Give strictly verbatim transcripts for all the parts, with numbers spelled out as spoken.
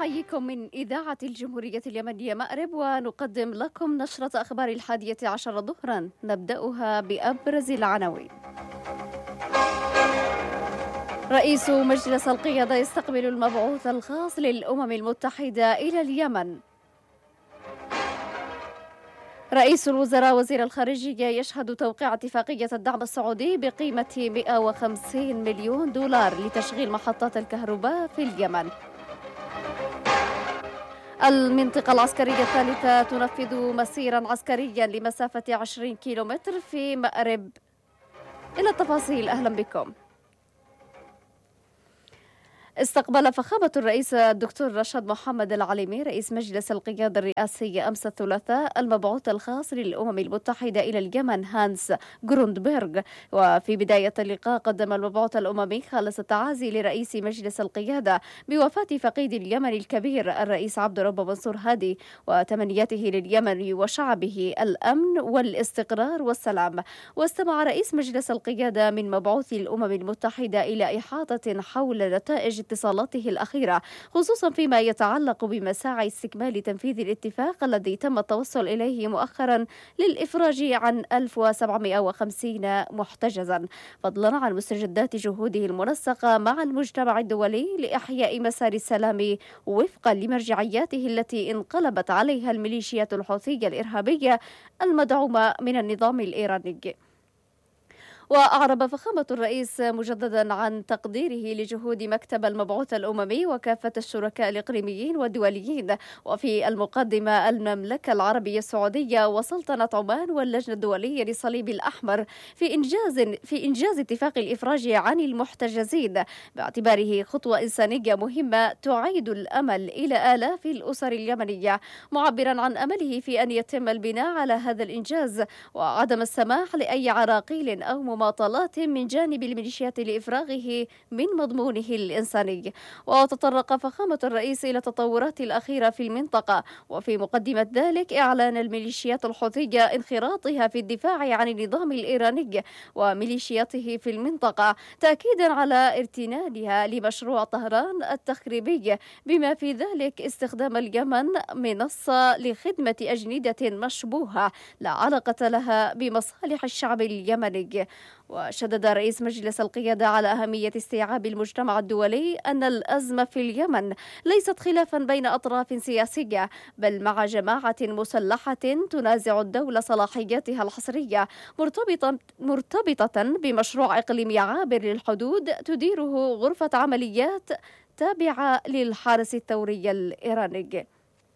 نحييكم من إذاعة الجمهورية اليمنية مأرب، ونقدم لكم نشرة أخبار الحادية عشر ظهرا، نبدأها بأبرز العناوين. رئيس مجلس القيادة يستقبل المبعوث الخاص للأمم المتحدة إلى اليمن. رئيس الوزراء وزير الخارجية يشهد توقيع اتفاقية الدعم السعودي بقيمة مئة وخمسين مليون دولار لتشغيل محطات الكهرباء في اليمن. المنطقة العسكرية الثالثة تنفذ مسيرا عسكريا لمسافة عشرين كيلومتر في مأرب. إلى التفاصيل، أهلا بكم. استقبل فخامة الرئيس الدكتور رشاد محمد العليمي رئيس مجلس القيادة الرئاسي أمس الثلاثاء المبعوث الخاص للأمم المتحدة إلى اليمن هانس جروندبرغ. وفي بداية اللقاء قدم المبعوث الأممي خالص التعازي لرئيس مجلس القيادة بوفاة فقيد اليمن الكبير الرئيس عبد الرب منصور هادي، وتمنياته لليمن وشعبه الأمن والاستقرار والسلام. واستمع رئيس مجلس القيادة من مبعوث الأمم المتحدة إلى إحاطة حول نتائج اتصالاته الأخيرة، خصوصا فيما يتعلق بمساعي استكمال تنفيذ الاتفاق الذي تم التوصل إليه مؤخرا للإفراج عن ألف وسبعمئة وخمسين محتجزا، فضلا عن مستجدات جهوده المنسقة مع المجتمع الدولي لإحياء مسار السلام وفقا لمرجعياته التي انقلبت عليها الميليشيات الحوثية الإرهابية المدعومة من النظام الإيراني. وأعرب فخامة الرئيس مجددا عن تقديره لجهود مكتب المبعوث الأممي وكافة الشركاء الإقليميين والدوليين، وفي المقدمة المملكة العربية السعودية وسلطنة عمان واللجنة الدولية للصليب الأحمر في إنجاز في إنجاز اتفاق الإفراج عن المحتجزين، باعتباره خطوة إنسانية مهمة تعيد الأمل إلى آلاف الأسر اليمنية، معبرا عن أمله في أن يتم البناء على هذا الإنجاز وعدم السماح لأي عراقيل أو مماطلات من جانب الميليشيات لإفراغه من مضمونه الإنساني. وتطرق فخامة الرئيس إلى التطورات الأخيرة في المنطقة، وفي مقدمة ذلك إعلان الميليشيات الحوثية انخراطها في الدفاع عن النظام الإيراني وميليشياته في المنطقة، تأكيدا على ارتنانها لمشروع طهران التخريبي، بما في ذلك استخدام اليمن منصة لخدمة أجندة مشبوهة لا علاقة لها بمصالح الشعب اليمني. وشدد رئيس مجلس القيادة على أهمية استيعاب المجتمع الدولي أن الأزمة في اليمن ليست خلافا بين أطراف سياسية، بل مع جماعة مسلحة تنازع الدولة صلاحياتها الحصرية، مرتبطة مرتبطة بمشروع إقليمي عابر للحدود تديره غرفة عمليات تابعة للحارس الثوري الإيراني.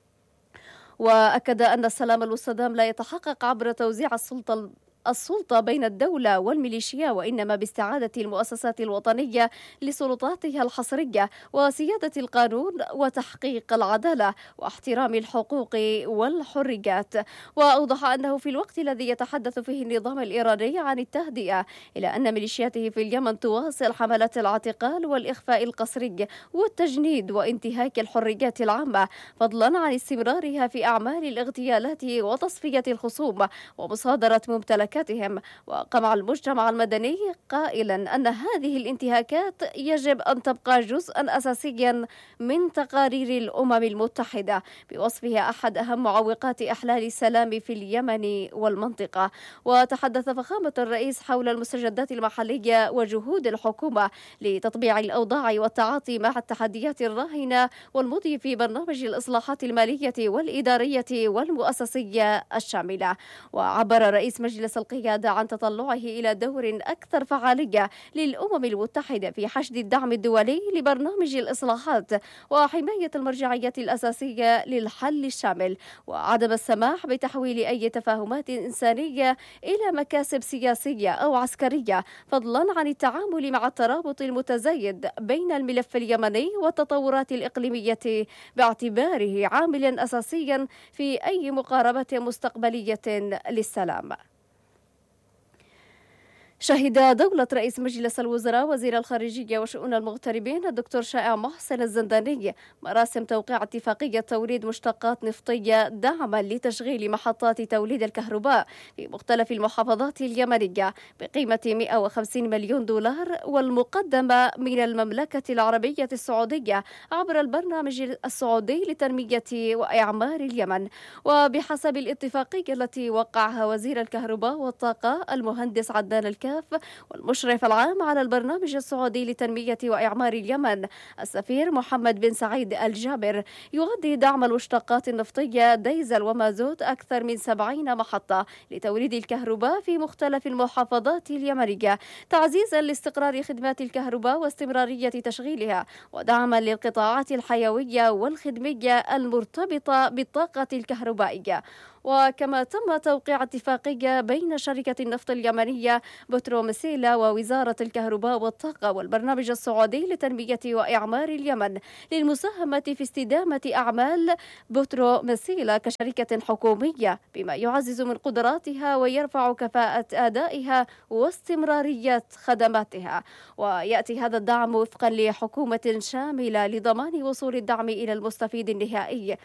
وأكد أن السلام المستدام لا يتحقق عبر توزيع السلطة السلطة بين الدولة والميليشيا، وإنما باستعادة المؤسسات الوطنية لسلطاتها الحصرية وسيادة القانون وتحقيق العدالة واحترام الحقوق والحريات. وأوضح أنه في الوقت الذي يتحدث فيه النظام الإيراني عن التهدئة إلى أن ميليشياته في اليمن تواصل حملات الاعتقال والإخفاء القسري والتجنيد وانتهاك الحريات العامة، فضلا عن استمرارها في أعمال الاغتيالات وتصفية الخصوم ومصادرة ممتلكات. وقمع المجتمع المدني قائلا أن هذه الانتهاكات يجب أن تبقى جزءا أساسيا من تقارير الأمم المتحدة، بوصفها أحد أهم معوقات إحلال السلام في اليمن والمنطقة. وتحدث فخامة الرئيس حول المستجدات المحلية وجهود الحكومة لتطبيع الأوضاع والتعاطي مع التحديات الراهنة والمضي في برنامج الإصلاحات المالية والإدارية والمؤسسية الشاملة. وعبر رئيس مجلس القيادة عن تطلعه إلى دور أكثر فعالية للأمم المتحدة في حشد الدعم الدولي لبرنامج الإصلاحات وحماية المرجعيات الأساسية للحل الشامل، وعدم السماح بتحويل أي تفاهمات إنسانية إلى مكاسب سياسية أو عسكرية، فضلا عن التعامل مع الترابط المتزايد بين الملف اليمني والتطورات الإقليمية باعتباره عاملا أساسيا في أي مقاربة مستقبلية للسلام. شهد دولة رئيس مجلس الوزراء وزير الخارجية وشؤون المغتربين الدكتور شائع محسن الزنداني مراسم توقيع اتفاقية توريد مشتقات نفطية دعما لتشغيل محطات توليد الكهرباء في مختلف المحافظات اليمنية بقيمة مئة وخمسين مليون دولار، والمقدمة من المملكة العربية السعودية عبر البرنامج السعودي لتنمية وإعمار اليمن. وبحسب الاتفاقية التي وقعها وزير الكهرباء والطاقة المهندس عدنان الكاف والمشرف العام على البرنامج السعودي لتنمية وإعمار اليمن السفير محمد بن سعيد الجابر، يغطي دعم المشتقات النفطية ديزل ومازوت أكثر من سبعين محطة لتوليد الكهرباء في مختلف المحافظات اليمنية، تعزيزا لاستقرار خدمات الكهرباء واستمرارية تشغيلها، ودعما للقطاعات الحيوية والخدمية المرتبطة بالطاقة الكهربائية. وكما تم توقيع اتفاقية بين شركة النفط اليمنية بترومسيلا ووزارة الكهرباء والطاقة والبرنامج السعودي لتنمية وإعمار اليمن للمساهمة في استدامة أعمال بترومسيلا كشركة حكومية، بما يعزز من قدراتها ويرفع كفاءة أدائها واستمرارية خدماتها. ويأتي هذا الدعم وفقا لحكومة شاملة لضمان وصول الدعم إلى المستفيد النهائي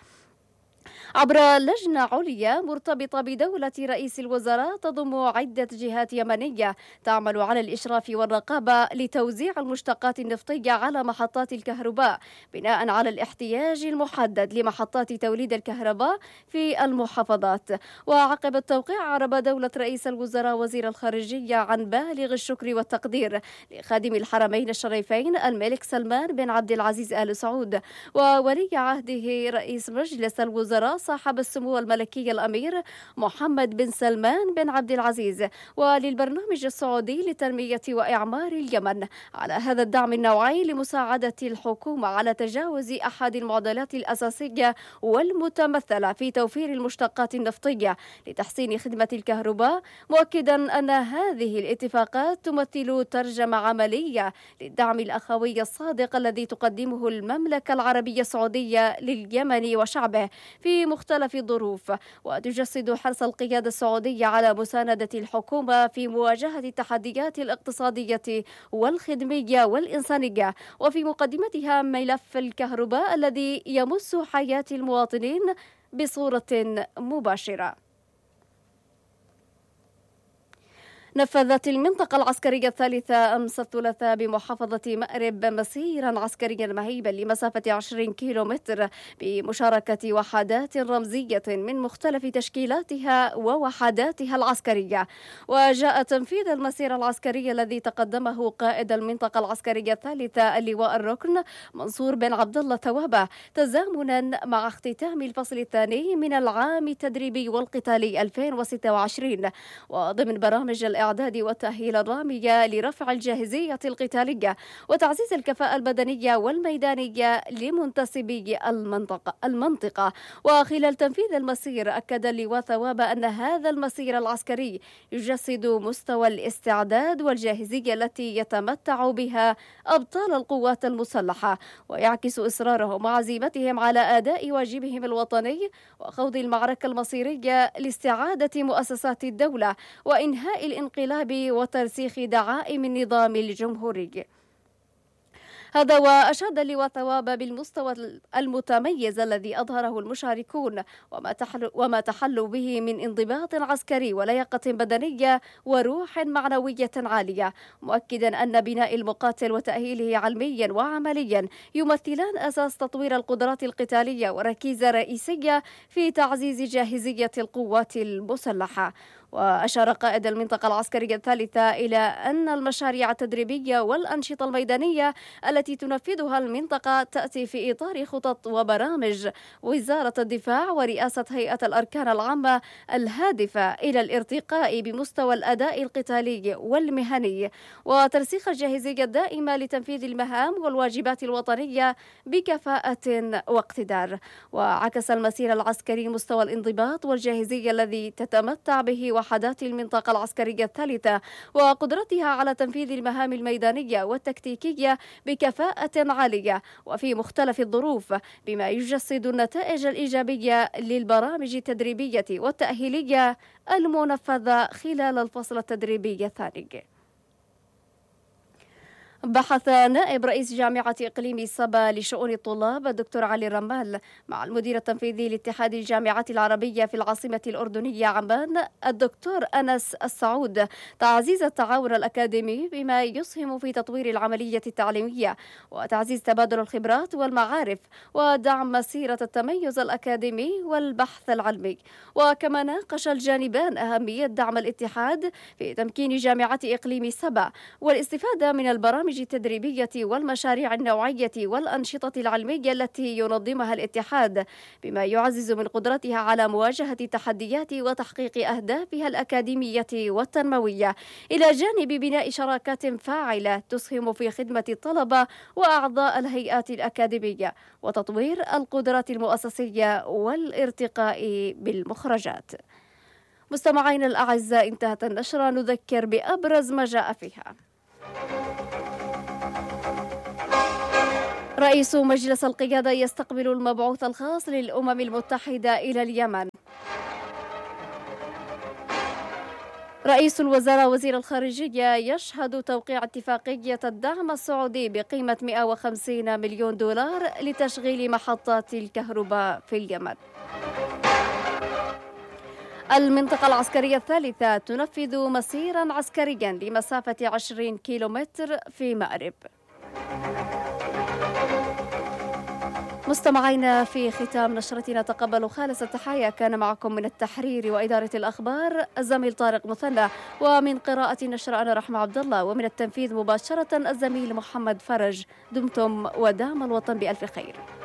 عبر لجنة عليا مرتبطة بدولة رئيس الوزراء تضم عدة جهات يمنية تعمل على الإشراف والرقابة لتوزيع المشتقات النفطية على محطات الكهرباء بناء على الاحتياج المحدد لمحطات توليد الكهرباء في المحافظات. وعقب التوقيع عرب دولة رئيس الوزراء وزير الخارجية عن بالغ الشكر والتقدير لخادم الحرمين الشريفين الملك سلمان بن عبد العزيز آل سعود وولي عهده رئيس مجلس الوزراء صاحب السمو الملكي الأمير محمد بن سلمان بن عبد العزيز، وللبرنامج السعودي لتنمية وإعمار اليمن على هذا الدعم النوعي لمساعدة الحكومة على تجاوز أحد المعضلات الأساسية والمتمثلة في توفير المشتقات النفطية لتحسين خدمة الكهرباء، مؤكدا أن هذه الاتفاقات تمثل ترجمة عملية للدعم الأخوي الصادق الذي تقدمه المملكة العربية السعودية لليمن وشعبه في مختلف الظروف، وتجسد حرص القيادة السعودية على مساندة الحكومة في مواجهة التحديات الاقتصادية والخدمية والإنسانية، وفي مقدمتها ملف الكهرباء الذي يمس حياة المواطنين بصورة مباشرة. نفذت المنطقة العسكرية الثالثة أمس الثلاثاء بمحافظة مأرب مسيرا عسكريا مهيبا لمسافة عشرين كيلومتر بمشاركة وحدات رمزية من مختلف تشكيلاتها ووحداتها العسكرية. وجاء تنفيذ المسير العسكري الذي تقدمه قائد المنطقة العسكرية الثالثة اللواء الركن منصور بن عبد الله ثوابة تزامنا مع اختتام الفصل الثاني من العام التدريبي والقتالي ألفين وستة وعشرين، وضمن برامج الإعداد والتأهيل الرامية لرفع الجاهزية القتالية وتعزيز الكفاءة البدنية والميدانية لمنتسبي المنطقة المنطقة. وخلال تنفيذ المسير أكد اللواء ثوابة أن هذا المسير العسكري يجسد مستوى الاستعداد والجاهزية التي يتمتع بها أبطال القوات المسلحة، ويعكس إصرارهم وعزيمتهم على أداء واجبهم الوطني وخوض المعركة المصيرية لاستعادة مؤسسات الدولة وإنهاء الانقلاب وترسيخ دعائم النظام الجمهوري. هذا وأشاد اللواء ثوابة بالمستوى المتميز الذي أظهره المشاركون وما تحل وما تحلوا به من انضباط عسكري ولياقة بدنية وروح معنوية عالية، مؤكدا أن بناء المقاتل وتأهيله علميا وعمليا يمثلان أساس تطوير القدرات القتالية وركيزة رئيسية في تعزيز جاهزية القوات المسلحة. وأشار قائد المنطقة العسكرية الثالثة إلى أن المشاريع التدريبية والأنشطة الميدانية التي تنفذها المنطقة تأتي في إطار خطط وبرامج وزارة الدفاع ورئاسة هيئة الأركان العامة الهادفة إلى الارتقاء بمستوى الأداء القتالي والمهني وترسيخ الجاهزية الدائمة لتنفيذ المهام والواجبات الوطنية بكفاءة واقتدار. وعكس المسير العسكري مستوى الانضباط والجاهزية الذي تتمتع به وحدات المنطقة العسكرية الثالثة وقدرتها على تنفيذ المهام الميدانية والتكتيكية بكفاءة عالية وفي مختلف الظروف، بما يجسد النتائج الإيجابية للبرامج التدريبية والتأهيلية المنفذة خلال الفصل التدريبي الثاني. بحث نائب رئيس جامعة إقليم صبا لشؤون الطلاب الدكتور علي الرمال مع المدير التنفيذي لاتحاد الجامعات العربية في العاصمة الأردنية عمان الدكتور أنس السعود تعزيز التعاون الأكاديمي بما يسهم في تطوير العملية التعليمية وتعزيز تبادل الخبرات والمعارف ودعم مسيرة التميز الأكاديمي والبحث العلمي. وكما ناقش الجانبان أهمية دعم الاتحاد في تمكين جامعة إقليم صبا والاستفادة من البرامج التدريبية والمشاريع النوعية والأنشطة العلمية التي ينظمها الاتحاد بما يعزز من قدرتها على مواجهة تحديات وتحقيق أهدافها الأكاديمية والتنموية، إلى جانب بناء شراكات فاعلة تسهم في خدمة الطلبة وأعضاء الهيئات الأكاديمية وتطوير القدرات المؤسسية والارتقاء بالمخرجات. مستمعين الأعزاء، انتهت النشرة، نذكر بأبرز ما جاء فيها. رئيس مجلس القيادة يستقبل المبعوث الخاص للأمم المتحدة إلى اليمن. رئيس الوزراء وزير الخارجية يشهد توقيع اتفاقية الدعم السعودي بقيمة مئة وخمسين مليون دولار لتشغيل محطات الكهرباء في اليمن. المنطقة العسكرية الثالثة تنفذ مسيرا عسكريا لمسافة عشرين كيلومتر في مأرب. مستمعينا، في ختام نشرتنا تقبلوا خالص التحايا. كان معكم من التحرير وإدارة الأخبار الزميل طارق مثنى، ومن قراءة النشر أنا رحمة عبد الله، ومن التنفيذ مباشرة الزميل محمد فرج. دمتم ودام الوطن بألف خير.